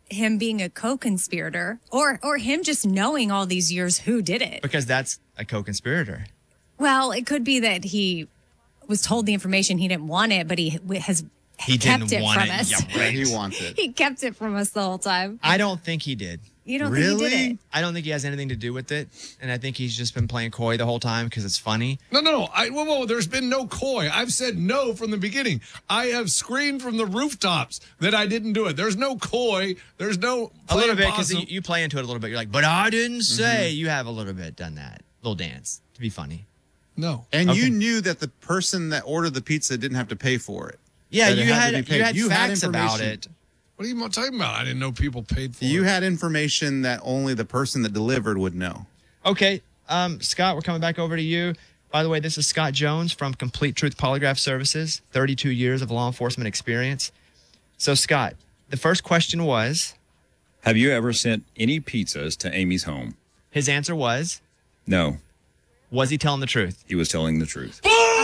him being a co-conspirator or him just knowing all these years who did it. Because that's a co-conspirator. Well, it could be that he was told the information, he didn't want it, but he kept it from us. Yeah, right. He wants it. He kept it from us the whole time. I don't think he did. You don't think he did it? I don't think he has anything to do with it. And I think he's just been playing coy the whole time because it's funny. No. Whoa. There's been no coy. I've said no from the beginning. I have screamed from the rooftops that I didn't do it. There's no coy. There's no a little bit because you play into it a little bit. You're like, but I didn't say. You have a little bit done that. Little dance to be funny. No. And you knew that the person that ordered the pizza didn't have to pay for it. Yeah, you had facts about it. What are you talking about? I didn't know people paid for it. You had information that only the person that delivered would know. Okay, Scott, we're coming back over to you. By the way, this is Scott Jones from Complete Truth Polygraph Services, 32 years of law enforcement experience. So, Scott, the first question was... Have you ever sent any pizzas to Amy's home? His answer was... No. Was he telling the truth? He was telling the truth.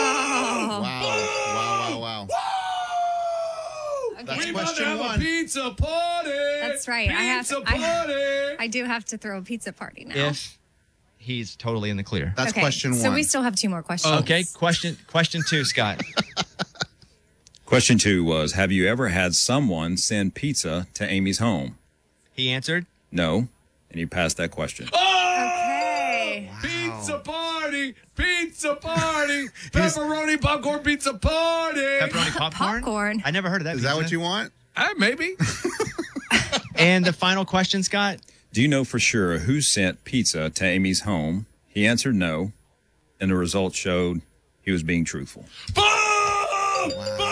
Wow. That's we question have one. A pizza party. That's right. I do have to throw a pizza party now. If he's totally in the clear. That's question one. So we still have 2 more questions. Okay, question 2, Scott. Question 2 was, have you ever had someone send pizza to Amy's home? He answered? No. And he passed that question. Okay. Pizza party. Pepperoni popcorn pizza party. Pepperoni popcorn? Popcorn. I never heard of that. Is that what you want? Maybe. And the final question, Scott? Do you know for sure who sent pizza to Amy's home? He answered no, and the results showed he was being truthful. Boom!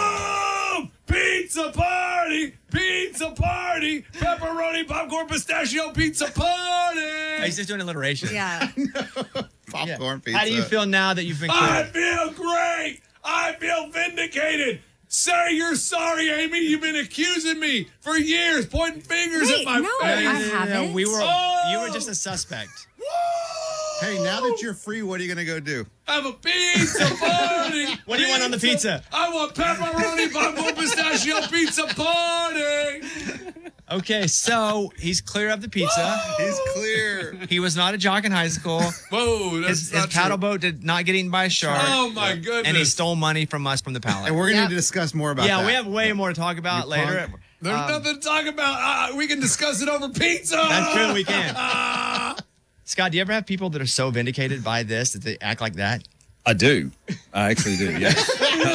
Pizza party! Pepperoni popcorn pistachio pizza party! He's just doing alliteration. Yeah. Popcorn pizza. How do you feel now that you've been cleared? I feel great! I feel vindicated! Say you're sorry, Amy. You've been accusing me for years, pointing fingers at my face. I haven't. You were just a suspect. Hey, now that you're free, what are you going to go do? Have a pizza party. What do you want on the pizza? I want pepperoni popcorn pistachio pizza party. Okay, so he's clear of the pizza. He's clear. He was not a jock in high school. Whoa, that's His not paddle true. boat did not get eaten by a shark. Oh, my goodness. And he stole money from us from the pallet. And we're going to need to discuss more about that. Yeah, we have way more to talk about later. There's nothing to talk about. We can discuss it over pizza. That's true, we can. Scott, do you ever have people that are so vindicated by this that they act like that? I do. I actually do, yes.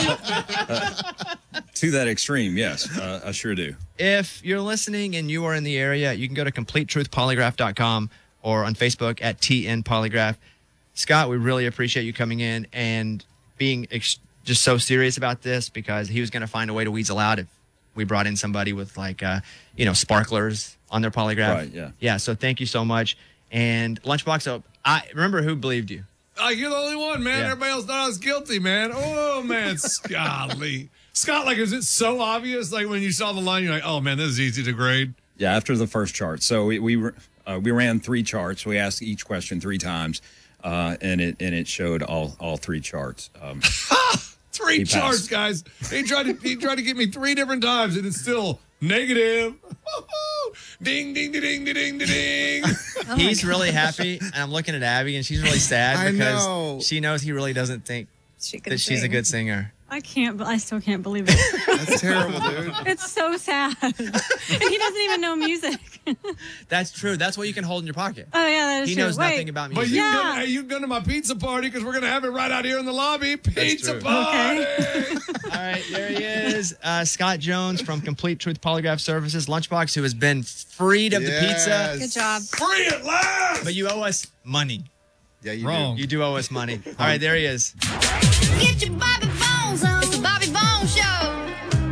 To that extreme, yes. I sure do. If you're listening and you are in the area, you can go to CompleteTruthPolygraph.com or on Facebook at TN Polygraph. Scott, we really appreciate you coming in and being just so serious about this because he was going to find a way to weasel out if we brought in somebody with sparklers on their polygraph. Right, yeah. Yeah, so thank you so much. And Lunchbox, so I remember who believed you. You're the only one, man. Yeah. Everybody else thought I was guilty, man. Oh, man. Golly. Scott, is it so obvious? Like, when you saw the line, you're like, oh, man, this is easy to grade. Yeah, after the first chart. So we ran 3 charts. We asked each question 3 times, and it showed all 3 charts. 3 charts, guys. He tried to get me 3 different times, and it's still negative. Ding, ding, ding, ding, ding, ding, ding. He's really happy, and I'm looking at Abby, and she's really sad because she knows he really doesn't think that she's a good singer. I still can't believe it. That's terrible, dude. It's so sad. And he doesn't even know music. That's true. That's what you can hold in your pocket. Oh, yeah, that is He true. knows nothing about But music. you come to my pizza party because we're going to have it right out here in the lobby. Pizza true. party. All right, there he is. Scott Jones from Complete Truth Polygraph Services. Lunchbox, who has been freed of the pizza. Good job. Free at last. But you owe us money. Yeah, you Wrong. You do owe us money. All right, there he is. Get your Bobby Bones on.